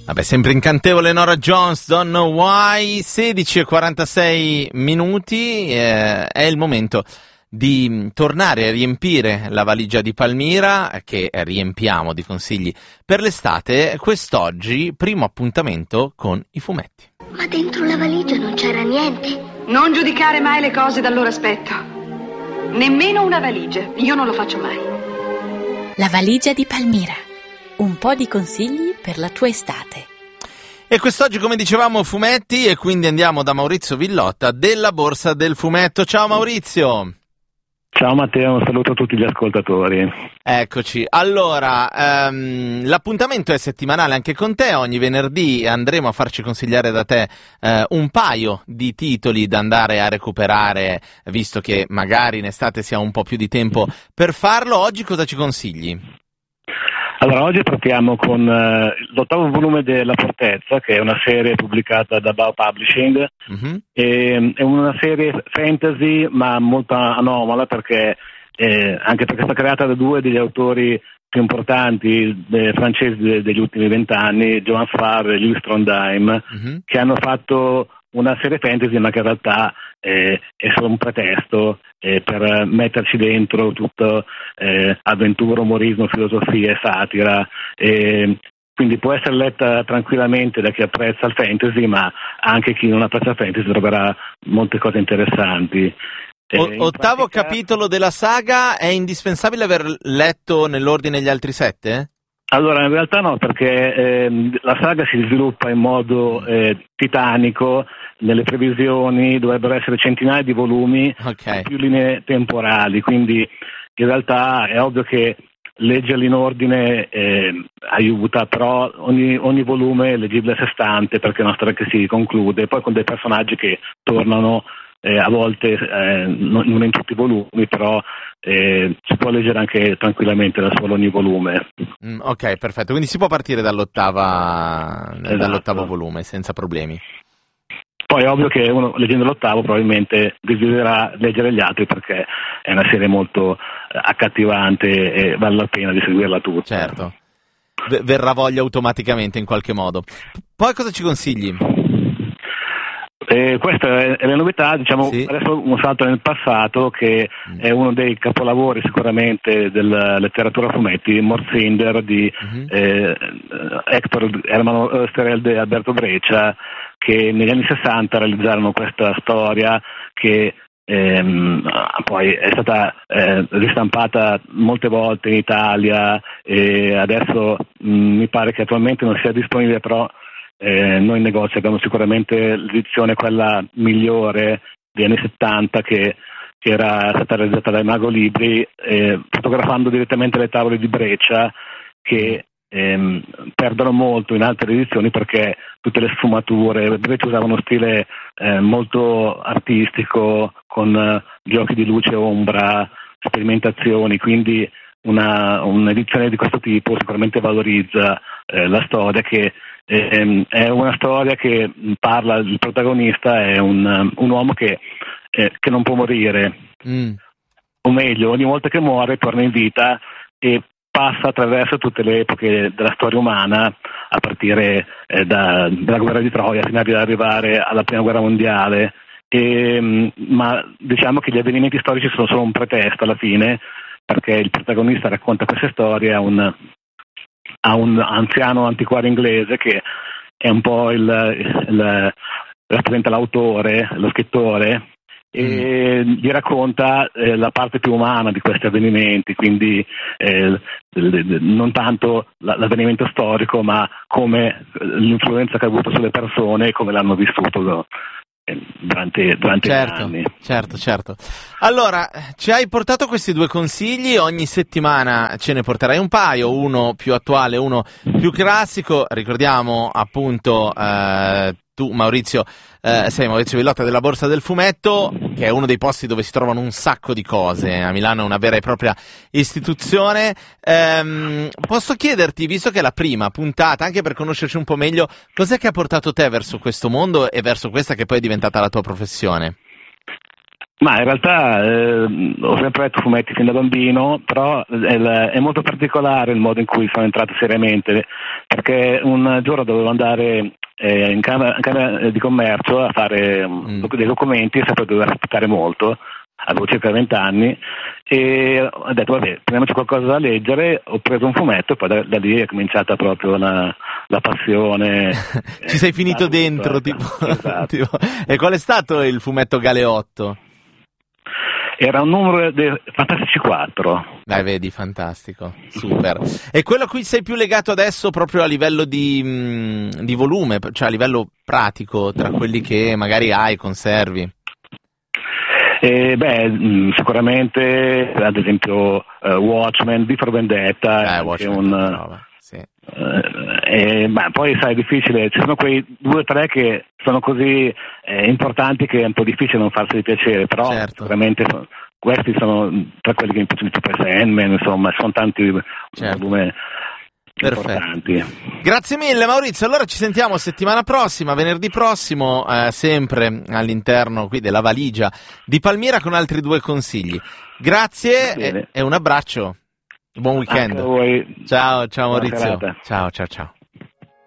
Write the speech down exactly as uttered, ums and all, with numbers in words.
Vabbè, sempre incantevole Norah Jones, Don't Know Why. Sedici e quarantasei minuti, eh, è il momento di tornare a riempire la valigia di Palmira, che riempiamo di consigli per l'estate. Quest'oggi primo appuntamento con i fumetti. Ma dentro la valigia non c'era niente. Non giudicare mai le cose dal loro aspetto. Nemmeno una valigia, io non lo faccio mai. La valigia di Palmira. Un po' di consigli per la tua estate. E quest'oggi, come dicevamo, fumetti, e quindi andiamo da Maurizio Villotta della Borsa del Fumetto. Ciao Maurizio! Ciao Matteo, un saluto a tutti gli ascoltatori. Eccoci, allora, ehm, l'appuntamento è settimanale anche con te. Ogni venerdì andremo a farci consigliare da te eh, un paio di titoli da andare a recuperare, visto che magari in estate si ha un po' più di tempo per farlo. Oggi cosa ci consigli? Allora, oggi partiamo con uh, l'ottavo volume della Fortezza, che è una serie pubblicata da Bao Publishing. Mm-hmm. E, è una serie fantasy, ma molto anomala, perché eh, anche perché è stata creata da due degli autori più importanti eh, francesi de- degli ultimi vent'anni, Joan Farr e Louis Trondheim, mm-hmm. che hanno fatto una serie fantasy, ma che in realtà eh, è solo un pretesto eh, per metterci dentro tutto eh, avventura, umorismo, filosofia e satira. E quindi può essere letta tranquillamente da chi apprezza il fantasy, ma anche chi non apprezza il fantasy troverà molte cose interessanti. O- ottavo pratica... capitolo della saga, è indispensabile aver letto nell'ordine gli altri sette? Allora, in realtà no, perché eh, la saga si sviluppa in modo eh, titanico. Nelle previsioni dovrebbero essere centinaia di volumi, okay, più linee temporali, quindi in realtà è ovvio che leggerli in ordine eh, aiuta, però ogni, ogni volume è leggibile a sé stante, perché è una storia che si conclude, poi con dei personaggi che tornano eh, a volte, eh, non, non in tutti i volumi, però eh, si può leggere anche tranquillamente da solo ogni volume. Mm, ok, perfetto, quindi si può partire dall'ottava, esatto, dall'ottavo volume senza problemi. Poi è ovvio che uno, leggendo l'ottavo, probabilmente desidererà leggere gli altri, perché è una serie molto accattivante e vale la pena di seguirla tutta. Certo, v- verrà voglia automaticamente in qualche modo. Poi cosa ci consigli? Eh, questa è la novità, diciamo, sì. Adesso un salto nel passato, che mm. è uno dei capolavori sicuramente della letteratura a fumetti, Morzinder di mm-hmm. eh, Hector Hermann Oesterheld e Alberto Breccia, che negli anni sessanta realizzarono questa storia che ehm, poi è stata eh, ristampata molte volte in Italia, e adesso mh, mi pare che attualmente non sia disponibile, però eh, noi in negozio abbiamo sicuramente l'edizione quella migliore degli anni settanta, che, che era stata realizzata dai Mago Libri, eh, fotografando direttamente le tavole di Breccia, che ehm, perdono molto in altre edizioni, perché tutte le sfumature, Breccia usava uno stile eh, molto artistico, con eh, giochi di luce e ombra, sperimentazioni, quindi una, un'edizione di questo tipo sicuramente valorizza eh, la storia, che ehm, è una storia che parla, il protagonista è un, un uomo che, eh, che non può morire, mm. o meglio, ogni volta che muore torna in vita e passa attraverso tutte le epoche della storia umana, a partire eh, da, dalla guerra di Troia fino ad arrivare alla prima guerra mondiale, e, ma diciamo che gli avvenimenti storici sono solo un pretesto alla fine, perché il protagonista racconta queste storie a un, a un anziano antiquario inglese, che è un po' il, il rappresenta l'autore, lo scrittore, e gli racconta eh, la parte più umana di questi avvenimenti, quindi eh, non tanto l'avvenimento storico, ma come l'influenza che ha avuto sulle persone e come l'hanno vissuto durante, durante certo, gli anni. Certo, certo. Allora, ci hai portato questi due consigli, ogni settimana ce ne porterai un paio, uno più attuale, uno più classico. Ricordiamo appunto eh, tu Maurizio eh, sei Maurizio Villotta della Borsa del Fumetto, che è uno dei posti dove si trovano un sacco di cose. A Milano è una vera e propria istituzione. Ehm, posso chiederti, visto che è la prima puntata, anche per conoscerci un po' meglio, cos'è che ha portato te verso questo mondo e verso questa che poi è diventata la tua professione? Ma in realtà eh, ho sempre letto fumetti fin da bambino, però è, è molto particolare il modo in cui sono entrato seriamente, perché un giorno dovevo andare eh, in, camera, in camera di commercio a fare mm. dei documenti e sempre dovevo aspettare molto. Avevo circa venti anni e ho detto vabbè, prendiamoci qualcosa da leggere, ho preso un fumetto e poi da, da lì è cominciata proprio una, la passione. Ci sei finito dentro, tipo, esatto. tipo. E qual è stato il fumetto Galeotto? Era un numero dei Fantastici quattro. Dai, vedi, fantastico, super. E quello a cui sei più legato adesso proprio a livello di, mh, di volume, cioè a livello pratico, tra quelli che magari hai, conservi? Eh, beh, sicuramente ad esempio uh, Watchmen, V for Vendetta, eh, è Watchmen un, prova, sì. uh, eh, beh, poi sai, è difficile, ci sono quei due o tre che sono così eh, importanti che è un po' difficile non farseli piacere, però certo. sicuramente sono, questi sono tra quelli che mi piacciono di più, poi Sandman, insomma, sono tanti certo. volume Perfetto. Grazie mille Maurizio, allora ci sentiamo settimana prossima, venerdì prossimo, eh, sempre all'interno qui della valigia di Palmira con altri due consigli. Grazie e, e un abbraccio, buon weekend. Anche a voi. Ciao, ciao Maurizio. Buona serata. Ciao, ciao, ciao.